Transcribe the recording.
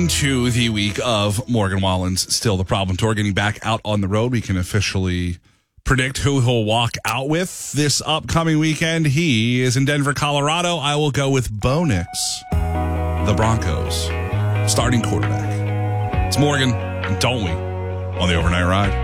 into the week of Morgan Wallen's Still the Problem Tour. Getting back out on the road, we can officially predict who he'll walk out with this upcoming weekend. He is in Denver, Colorado. I will go with Bo Nix, the Broncos starting quarterback. It's Morgan and Don't We on the Overnight Ride.